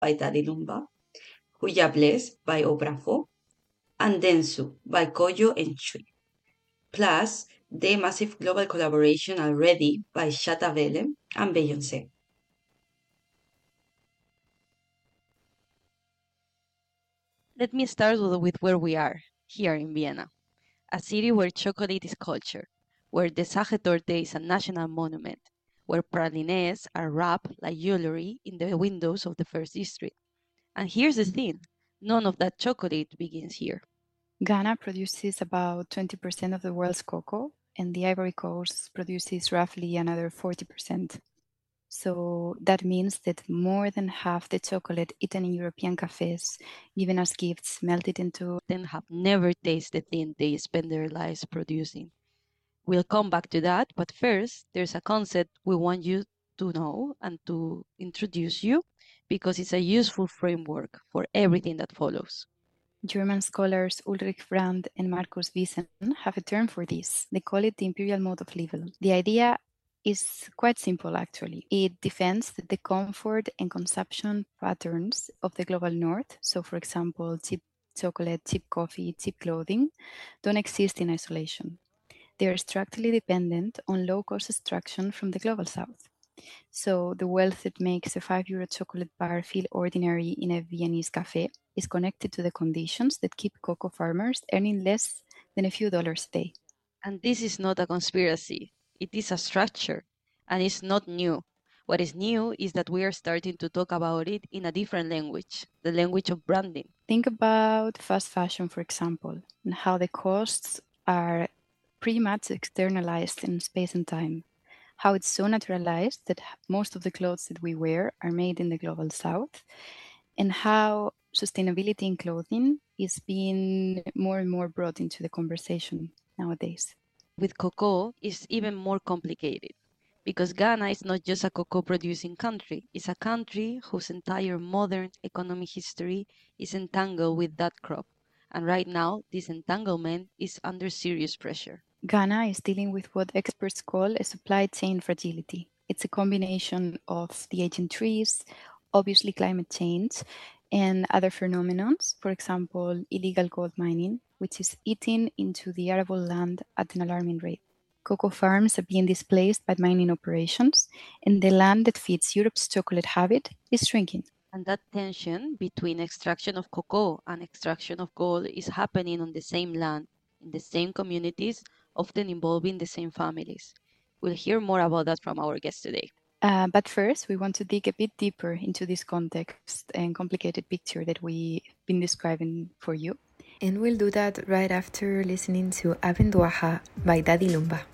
by Daddy Lumba, Huyables by Obrafo, and Densu by Koyo and Chui. Plus, the massive global collaboration already by Shatta Welle and Beyoncé. Let me start with where we are, here in Vienna, a city where chocolate is culture, where the Sachertorte is a national monument, where pralines are wrapped like jewelry in the windows of the first district. And here's the thing, none of that chocolate begins here. Ghana produces about 20% of the world's cocoa, and the Ivory Coast produces roughly another 40%. So that means that more than half the chocolate eaten in European cafes, given as gifts, melted into Then have never tasted the thing they spend their lives producing. We'll come back to that, but first, there's a concept we want you to know and to introduce you because it's a useful framework for everything that follows. German scholars Ulrich Brandt and Markus Wiesen have a term for this. They call it the imperial mode of living. The idea is quite simple, actually. It defends that the comfort and consumption patterns of the global north, so for example, cheap chocolate, cheap coffee, cheap clothing, don't exist in isolation. They are structurally dependent on low-cost extraction from the global south. So the wealth that makes a €5 chocolate bar feel ordinary in a Viennese cafe is connected to the conditions that keep cocoa farmers earning less than a few dollars a day. And this is not a conspiracy. It is a structure, and it's not new. What is new is that we are starting to talk about it in a different language, the language of branding. Think about fast fashion, for example, and how the costs are pretty much externalized in space and time. How it's so naturalized that most of the clothes that we wear are made in the global south, and how sustainability in clothing is being more and more brought into the conversation nowadays. With cocoa, it's even more complicated because Ghana is not just a cocoa producing country, it's a country whose entire modern economic history is entangled with that crop. And right now, this entanglement is under serious pressure. Ghana is dealing with what experts call a supply chain fragility. It's a combination of the aging trees, obviously climate change, and other phenomena, for example, illegal gold mining, which is eating into the arable land at an alarming rate. Cocoa farms are being displaced by mining operations, and the land that feeds Europe's chocolate habit is shrinking. And that tension between extraction of cocoa and extraction of gold is happening on the same land, in the same communities, often involving the same families. We'll hear more about that from our guest today. But first, we want to dig a bit deeper into this context and complicated picture that we've been describing for you. And we'll do that right after listening to Abenduaha by Daddy Lumba.